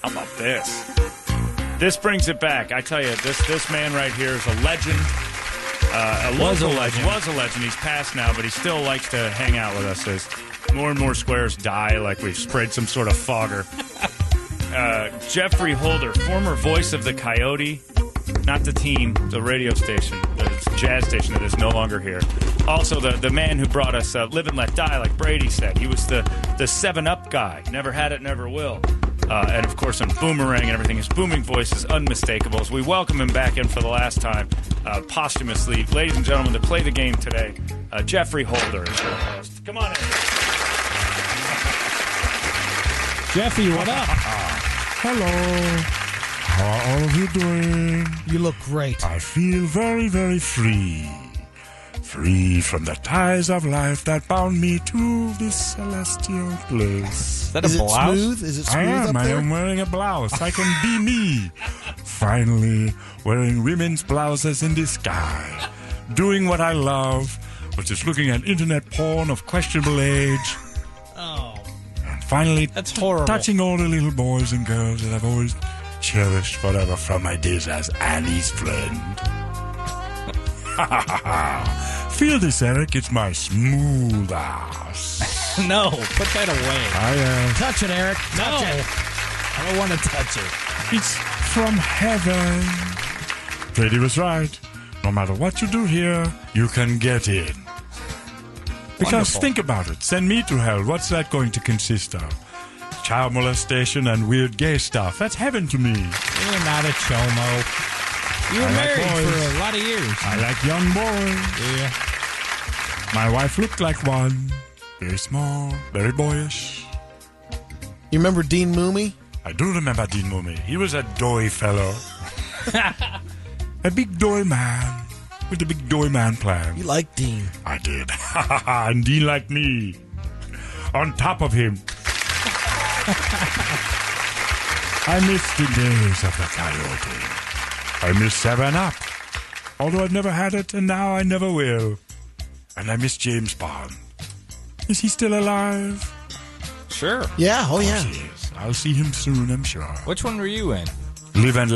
How about this? This brings it back. I tell you, this man right here is a legend. Was a legend. He's passed now, but he still likes to hang out with us as more and more squares die like we've sprayed some sort of fogger. Jeffrey Holder, former voice of the Coyote, not the team, the radio station, the jazz station that is no longer here. Also, the man who brought us Live and Let Die, like Brady said. He was the 7-Up guy. Never had it, never will. And, of course, on Boomerang and everything, his booming voice is unmistakable. As we welcome him back in for the last time, posthumously. Ladies and gentlemen, to play the game today, Jeffrey Holder is your host. Come on in. Jeffy, what up? Hello. How are all of you doing? You look great. I feel very, very free. Free from the ties of life that bound me to this celestial place. Is that a blouse? Is it smooth up there? I am wearing a blouse. I can be me. Finally, wearing women's blouses in the sky. Doing what I love, which is looking at internet porn of questionable age. Oh. And finally, that's horrible. Touching all the little boys and girls that I've always cherished forever from my days as Annie's friend. Feel this, Eric. It's my smooth ass. No, put that away. Touch it, Eric. Touch it. I don't want to touch it. It's from heaven. Brady was right. No matter what you do here, you can get in. Because Wonderful. Think about it. Send me to hell. What's that going to consist of? Child molestation and weird gay stuff. That's heaven to me. You're not a chomo. You were married for a lot of years. I like young boys. Yeah. My wife looked like one. Very small, very boyish. You remember Dean Mooney? I do remember Dean Mooney. He was a doy fellow. A big doy man with a big doy man plan. You like Dean. I did. And Dean liked me. On top of him. I miss the days of the Coyote. I miss 7-Up. Although I've never had it, and now I never will. And I miss James Bond. Is he still alive? Sure. Yeah, oh yeah. He is. I'll see him soon, I'm sure. Which one were you in? Live and